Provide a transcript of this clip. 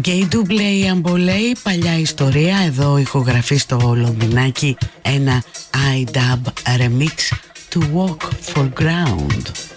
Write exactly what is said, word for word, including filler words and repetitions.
Gay Double Ambolay, παλιά ιστορία. Εδώ ηχογραφεί στο Λονδινάκι ένα I-Dub remix του Walk for Ground.